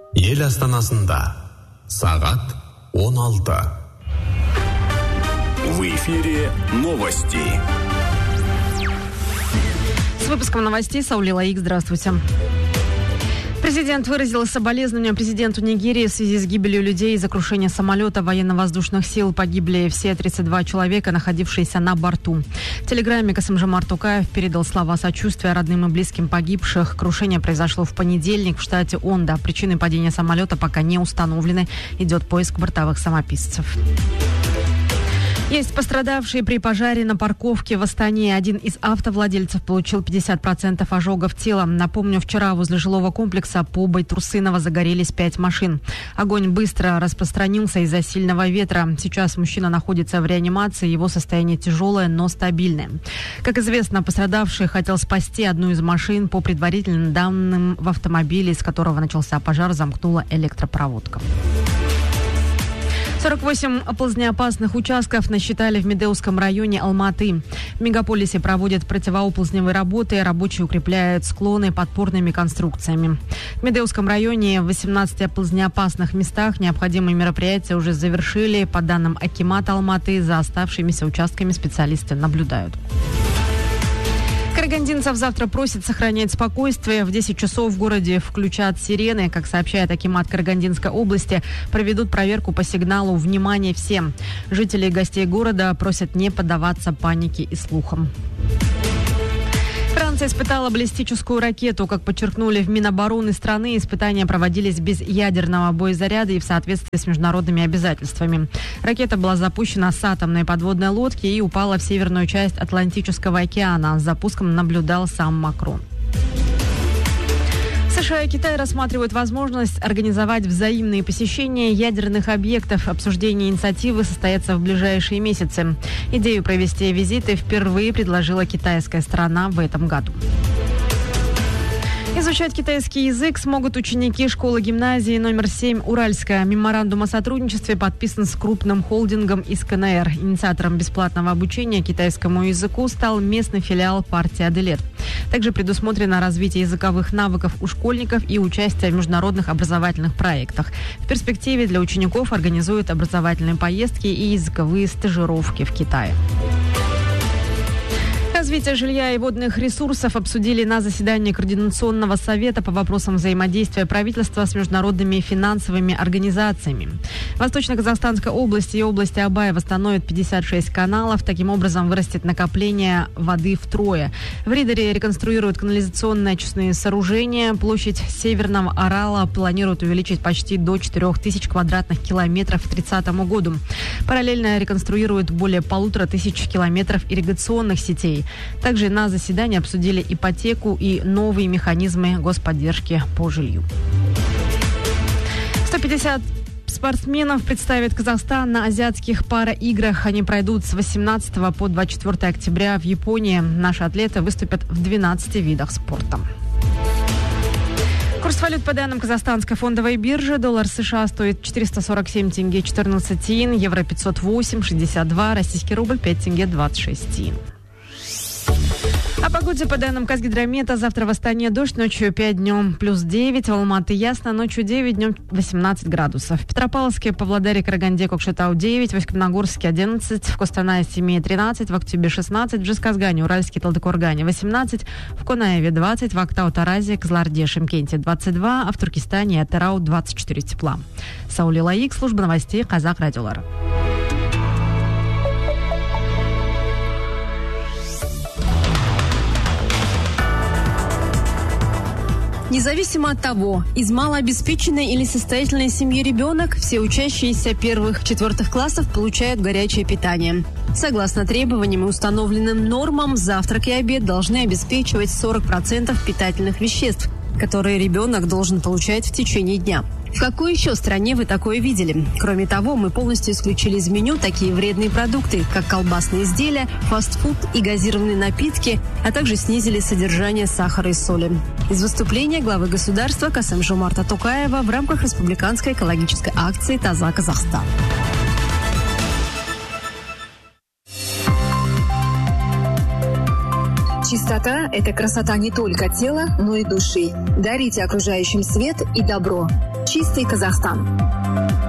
Ел астанасында сағат 16. В эфире новости. С выпуском новостей Саули Лаик. Здравствуйте. Президент выразил соболезнования президенту Нигерии в связи с гибелью людей из-за крушения самолета военно-воздушных сил. Погибли все 32 человека, находившиеся на борту. В телеграме Касым-Жомарт Токаев передал слова сочувствия родным и близким погибших. Крушение произошло в понедельник в штате Ондо. Причины падения самолета пока не установлены. Идет поиск бортовых самописцев. Есть пострадавшие при пожаре на парковке в Астане. Один из автовладельцев получил 50% ожогов тела. Напомню, вчера возле жилого комплекса по Байтурсынова загорелись 5 машин. Огонь быстро распространился из-за сильного ветра. Сейчас мужчина находится в реанимации. Его состояние тяжелое, но стабильное. Как известно, пострадавший хотел спасти одну из машин. По предварительным данным, в автомобиле, из которого начался пожар, замкнула электропроводка. 48 оползнеопасных участков насчитали в Медеуском районе Алматы. В мегаполисе проводят противооползневые работы, рабочие укрепляют склоны подпорными конструкциями. В Медеуском районе в 18 оползнеопасных местах необходимые мероприятия уже завершили. По данным акимата Алматы, за оставшимися участками специалисты наблюдают. Карагандинцев завтра просят сохранять спокойствие. В 10 часов в городе включат сирены. Как сообщает акимат Карагандинской области, проведут проверку по сигналу «Внимание всем». Жители и гостей города просят не поддаваться панике и слухам. Франция испытала баллистическую ракету. Как подчеркнули в Минобороны страны, испытания проводились без ядерного боезаряда и в соответствии с международными обязательствами. Ракета была запущена с атомной подводной лодки и упала в северную часть Атлантического океана. С запуском наблюдал сам Макрон. США и Китай рассматривают возможность организовать взаимные посещения ядерных объектов. Обсуждение инициативы состоится в ближайшие месяцы. Идею провести визиты впервые предложила китайская сторона в этом году. Изучать китайский язык смогут ученики школы-гимназии номер 7 «Уральская». Меморандум о сотрудничестве подписан с крупным холдингом из КНР. Инициатором бесплатного обучения китайскому языку стал местный филиал партии «Аделет». Также предусмотрено развитие языковых навыков у школьников и участие в международных образовательных проектах. В перспективе для учеников организуют образовательные поездки и языковые стажировки в Китае. Развитие жилья и водных ресурсов обсудили на заседании Координационного совета по вопросам взаимодействия правительства с международными финансовыми организациями. В Восточно-Казахстанской области и области Абая восстановят 56 каналов. Таким образом, вырастет накопление воды втрое. В Ридере реконструируют канализационные очистные сооружения. Площадь Северного Орала планируют увеличить почти до 4000 квадратных километров к 2030 году. Параллельно реконструируют более 1500 километров ирригационных сетей. Также на заседании обсудили ипотеку и новые механизмы господдержки по жилью. 150 спортсменов представит Казахстан на азиатских параиграх. Они пройдут с 18 по 24 октября в Японии. Наши атлеты выступят в 12 видах спорта. Курс валют по данным Казахстанской фондовой биржи. Доллар США стоит 447 тенге 14 тиын, евро 508,62, российский рубль 5 тенге 26 тиын. О погоде по данным Казгидромета. Завтра в Астане дождь, ночью 5, днем плюс 9. В Алматы ясно, ночью 9, днем 18 градусов. В Петропавловске, Павлодаре, Караганде, Кокшетау 9, в Усть-Каменогорске 11, в Костанае, Семее 13, в Актюбе 16, в Жезказгане, Уральске, Талдыкоргане 18, в Конаеве 20, в Актау, Таразе, Кызылорде, Шымкенте 22, а в Туркестане и Атырау 24 тепла. Саули Лаик, служба новостей Казах радиолары. Независимо от того, из малообеспеченной или состоятельной семьи ребенок, все учащиеся 1-4 классов получают горячее питание. Согласно требованиям и установленным нормам, завтрак и обед должны обеспечивать 40% питательных веществ, которые ребенок должен получать в течение дня. В какой еще стране вы такое видели? Кроме того, мы полностью исключили из меню такие вредные продукты, как колбасные изделия, фастфуд и газированные напитки, а также снизили содержание сахара и соли. Из выступления главы государства Касым-Жомарта Токаева в рамках республиканской экологической акции «Таза Казахстан». Чистота – это красота не только тела, но и души. Дарите окружающим свет и добро. «Чистый Казахстан».